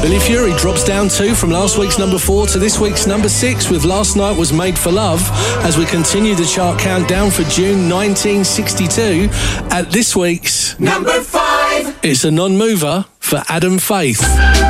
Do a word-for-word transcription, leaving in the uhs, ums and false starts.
Billy Fury drops down two from last week's number four to this week's number six with Last Night Was Made for Love as we continue the chart countdown for June nineteen sixty-two. At this week's number five, it's a non-mover for Adam Faith.